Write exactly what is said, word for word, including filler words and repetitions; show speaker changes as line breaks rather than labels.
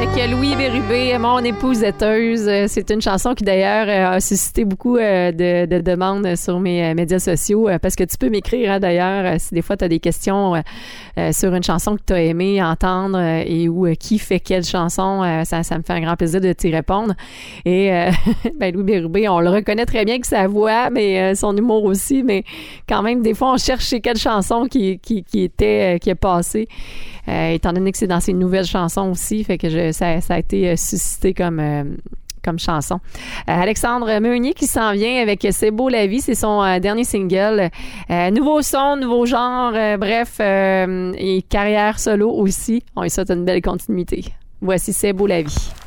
avec Louis Bérubé, Mon épouseteuse. C'est une chanson qui d'ailleurs a suscité beaucoup de, de demandes sur mes médias sociaux parce que tu peux m'écrire hein, d'ailleurs si des fois tu as des questions euh, sur une chanson que tu as aimé entendre et ou qui fait quelle chanson. Ça, ça me fait un grand plaisir de t'y répondre. Et euh, ben Louis Bérubé, on le reconnaît très bien que sa voix, mais euh, son humour aussi, mais quand même, des fois, on cherche chez quelle chanson qui, qui, qui était, qui est passée. Euh, étant donné que c'est dans ses nouvelles chansons aussi, fait que je, ça, ça a été suscité comme, euh, comme chanson. Euh, Alexandre Meunier qui s'en vient avec C'est beau la vie, c'est son euh, dernier single. Euh, nouveau son, nouveau genre, euh, bref, euh, et carrière solo aussi. On lui souhaite une belle continuité. Voici C'est beau la vie.